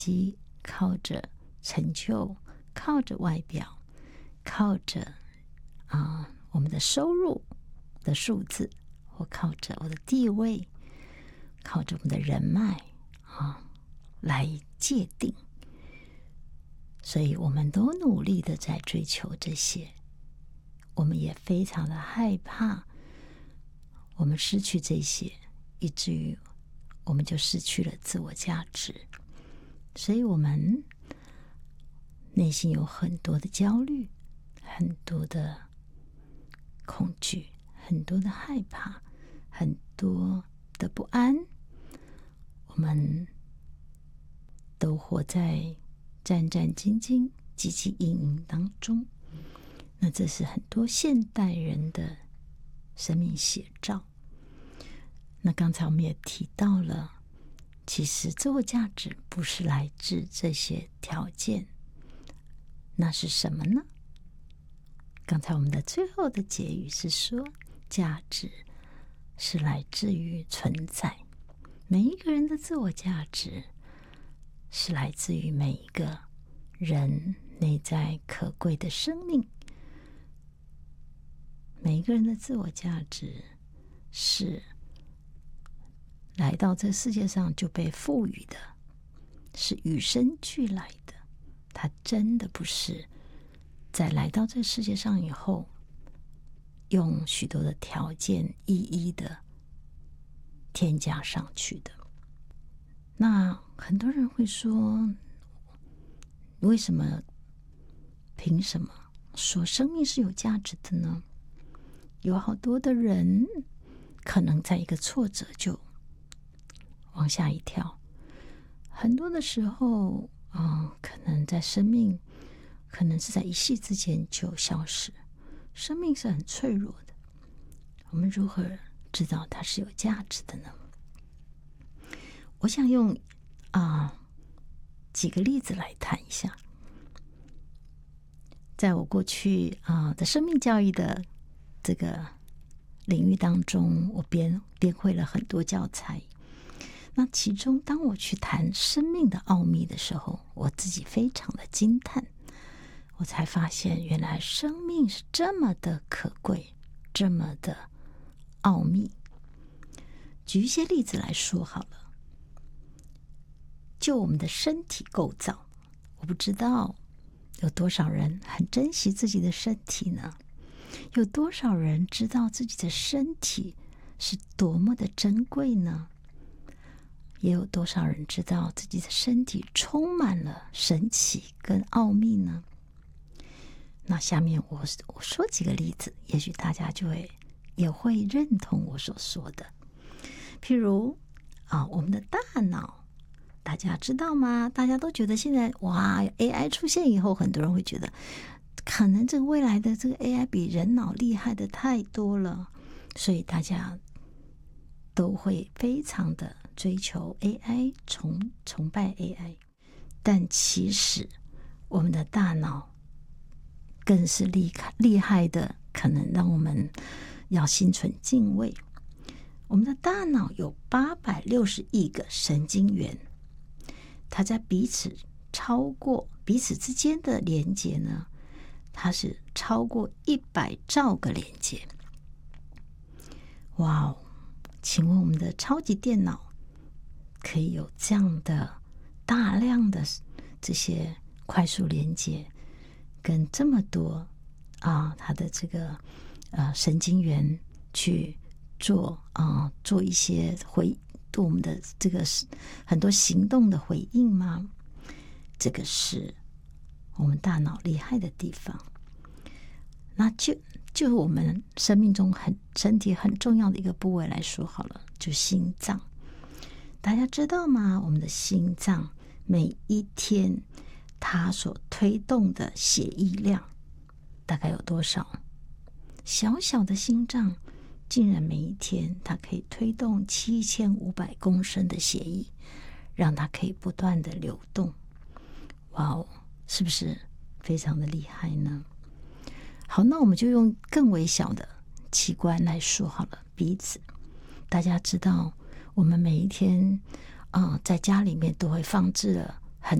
靠着成就，靠着外表，靠着我们的收入的数字，或靠着我的地位，靠着我们的人脉来界定。所以我们都努力的在追求这些，我们也非常的害怕我们失去这些，以至于我们就失去了自我价值。所以我们内心有很多的焦虑，很多的恐惧，很多的害怕，很多的不安，我们都活在战战兢兢、汲汲营营当中。那这是很多现代人的生命写照。那刚才我们也提到了，其实自我价值不是来自这些条件，那是什么呢？刚才我们的最后的结语是说，价值是来自于存在。每一个人的自我价值是来自于每一个人内在可贵的生命。每一个人的自我价值是来到这世界上就被赋予的，是与生俱来的。它真的不是在来到这世界上以后用许多的条件一一的添加上去的。那很多人会说，为什么凭什么说生命是有价值的呢？有好多的人可能在一个挫折就往下一跳，很多的时候可能在生命可能是在一夕之间就消失。生命是很脆弱的，我们如何知道它是有价值的呢？我想用几个例子来谈一下。在我过去的生命教育的这个领域当中，我编绘了很多教材。那其中当我去谈生命的奥秘的时候，我自己非常的惊叹，我才发现原来生命是这么的可贵，这么的奥秘。举一些例子来说好了。就我们的身体构造，我不知道有多少人很珍惜自己的身体呢？有多少人知道自己的身体是多么的珍贵呢？也有多少人知道自己的身体充满了神奇跟奥秘呢？那下面我说几个例子，也许大家也会认同我所说的。譬如我们的大脑，大家知道吗？大家都觉得现在AI 出现以后，很多人会觉得可能这个未来的这个 AI 比人脑厉害的太多了，所以大家都会非常的追求 AI， 崇拜 AI。 但其实我们的大脑更是厉害的，可能让我们要心存敬畏。我们的大脑有860亿个神经元，它在彼此之间的连接呢，它是超过100兆个连接。哇哦！请问我们的超级电脑可以有这样的大量的这些快速连接，跟这么多它的这个神经元去做一些对我们的这个很多行动的回应吗？这个是我们大脑厉害的地方。那就我们生命中身体很重要的一个部位来说好了，就心脏。大家知道吗？我们的心脏每一天它所推动的血液量大概有多少？小小的心脏竟然每一天它可以推动7500公升的血液，让它可以不断的流动。哇哦，是不是非常的厉害呢？好，那我们就用更微小的器官来说好了，鼻子。大家知道我们每一天在家里面都会放置了